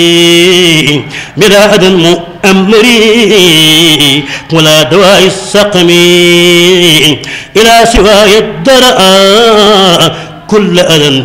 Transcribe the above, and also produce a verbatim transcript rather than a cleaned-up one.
بلا أذى مؤمر ولا دواء السقم إلى سواي الدرء كل أذى